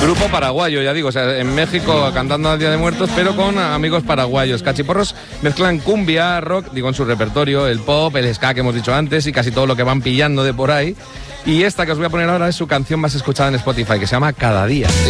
Grupo paraguayo, ya digo, o sea, en México cantando al Día de Muertos, pero con amigos paraguayos. Cachiporros mezclan cumbia, rock, digo, en su repertorio, el pop, el ska que hemos dicho antes y casi todo lo que van pillando de por ahí. Y esta que os voy a poner ahora es su canción más escuchada en Spotify, que se llama Cada Día.